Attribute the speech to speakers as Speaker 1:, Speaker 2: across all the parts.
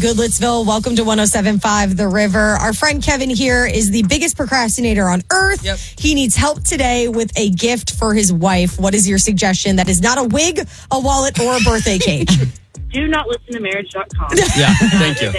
Speaker 1: Goodlettsville. Welcome to 107.5 The River. Our friend Kevin here is the biggest procrastinator on earth.
Speaker 2: Yep.
Speaker 1: He needs help today with a gift for his wife. What is your suggestion? That is not a wig, a wallet, or a birthday cake.
Speaker 3: Do not listen to marriage.com.
Speaker 2: Yeah, thank you.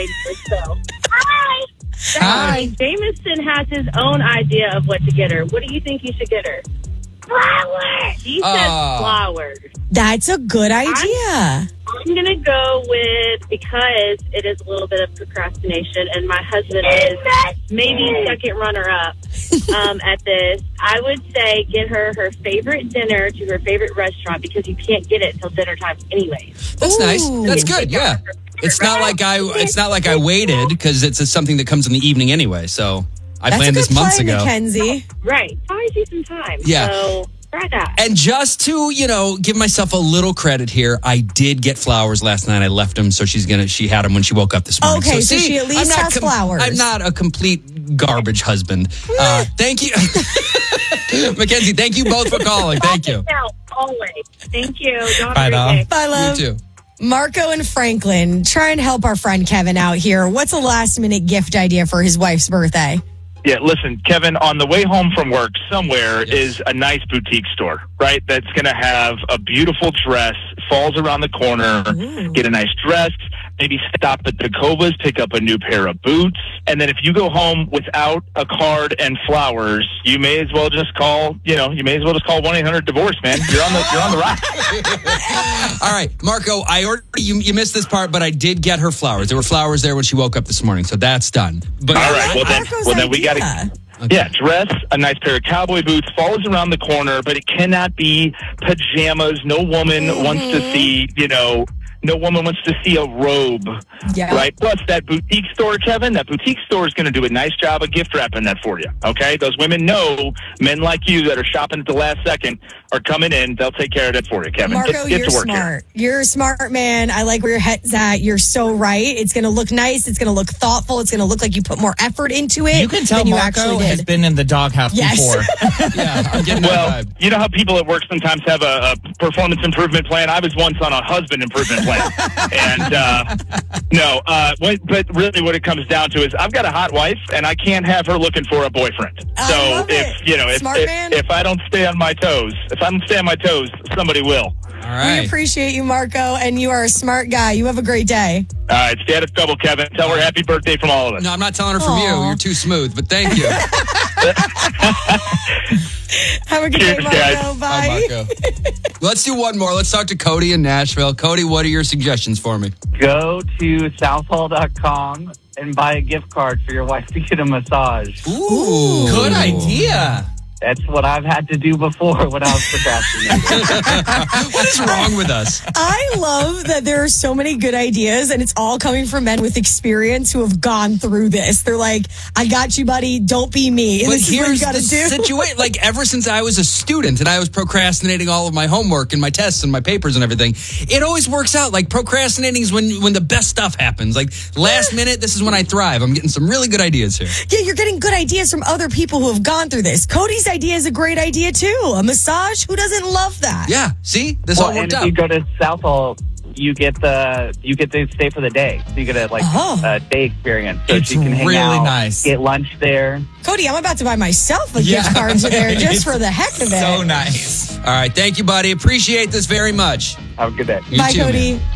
Speaker 3: Hi.
Speaker 2: Hi.
Speaker 3: Jameson has his own idea of what to get her. What do you think you should get her? Flowers. He says flowers.
Speaker 1: That's a good idea.
Speaker 3: I'm going to go with, because it is a little bit of procrastination, and my husband is maybe second runner-up at this, I would say get her favorite dinner to her favorite restaurant, because you can't get it until dinner time anyway.
Speaker 2: That's nice. That's good. Yeah. It's not like I waited, because it's something that comes in the evening anyway. So I planned this months ago.
Speaker 1: Mackenzie.
Speaker 3: Right. Buys you some time.
Speaker 2: Yeah.
Speaker 3: So try that.
Speaker 2: And just to, give myself a little credit here, I did get flowers last night. I left them, so she had them when she woke up this morning.
Speaker 1: Okay, so she at least has flowers.
Speaker 2: I'm not a complete garbage husband. Thank you. Mackenzie, thank you both for calling. Thank you.
Speaker 3: Always. Thank you.
Speaker 4: Bye, love.
Speaker 1: Bye, love.
Speaker 2: You too.
Speaker 1: Marco and Franklin, try and help our friend Kevin out here. What's a last-minute gift idea for his wife's birthday?
Speaker 5: Yeah, listen, Kevin, on the way home from work somewhere is a nice boutique store, right? That's going to have a beautiful dress, falls around the corner, get a nice dress, maybe stop at the Covas, pick up a new pair of boots. And then if you go home without a card and flowers, you may as well just call, 1-800-DIVORCE, man. You're on the ride.
Speaker 2: All right, Marco, you missed this part, but I did get her flowers. There were flowers there when she woke up this morning, so that's done. But
Speaker 5: all right, well then we got to.
Speaker 2: Okay.
Speaker 5: Yeah, dress, a nice pair of cowboy boots, falls around the corner, but it cannot be pajamas. No woman wants to see, no woman wants to see a robe, right? Plus, that boutique store, Kevin, that boutique store is going to do a nice job of gift wrapping that for you, okay? Those women know men like you that are shopping at the last second are coming in. They'll take care of that for you, Kevin.
Speaker 1: Marco,
Speaker 5: get
Speaker 1: you're
Speaker 5: to work
Speaker 1: smart. You're a smart man. I like where your head's at. You're so right. It's going to look nice. It's going to look thoughtful. It's going to look like you put more effort into it.
Speaker 4: You can tell Marco has been in the doghouse before.
Speaker 2: Yeah, I'm getting that vibe.
Speaker 5: You know how people at work sometimes have a performance improvement plan? I was once on a husband improvement plan. And but really what it comes down to is I've got a hot wife and I can't have her looking for a boyfriend. So if I don't stay on my toes, somebody will.
Speaker 2: All right.
Speaker 1: We appreciate you, Marco, and you are a smart guy. You have a great day.
Speaker 5: All right, stay out of trouble, Kevin. Tell her happy birthday from all of us.
Speaker 2: No, I'm not telling her from you. You're too smooth, but thank you.
Speaker 1: Have a good day, Marco.
Speaker 5: Guys.
Speaker 1: Bye.
Speaker 2: Marco. Let's do one more. Let's talk to Cody in Nashville. Cody, what are your suggestions for me?
Speaker 6: Go to southhall.com and buy a gift card for your wife to get a massage.
Speaker 2: Ooh.
Speaker 4: Good idea.
Speaker 6: That's what I've had to do before when I was procrastinating.
Speaker 2: What is wrong with us?
Speaker 1: I love that there are so many good ideas, and it's all coming from men with experience who have gone through this. They're like, I got you, buddy. Don't be me. And
Speaker 2: But
Speaker 1: this is what
Speaker 2: here's
Speaker 1: you got
Speaker 2: the
Speaker 1: to do.
Speaker 2: situation. Like, ever since I was a student and I was procrastinating all of my homework and my tests and my papers and everything, it always works out. Like, procrastinating is when the best stuff happens. Like, last minute, this is when I thrive. I'm getting some really good ideas here.
Speaker 1: Yeah, you're getting good ideas from other people who have gone through this. Cody's idea is a great idea, too. A massage? Who doesn't love that?
Speaker 2: Yeah, see? This all
Speaker 6: and
Speaker 2: worked
Speaker 6: if
Speaker 2: out.
Speaker 6: you go to Southhall, you get to stay for the day. So you get a day experience. So
Speaker 4: It's
Speaker 6: you can hang
Speaker 4: really
Speaker 6: out,
Speaker 4: nice.
Speaker 6: get lunch there.
Speaker 1: Cody, I'm about to buy myself a gift card to there just for the heck of it.
Speaker 4: So nice.
Speaker 2: All right, thank you, buddy. Appreciate this very much.
Speaker 6: Have a good day.
Speaker 2: You
Speaker 1: Bye,
Speaker 2: too,
Speaker 1: Cody.
Speaker 2: man.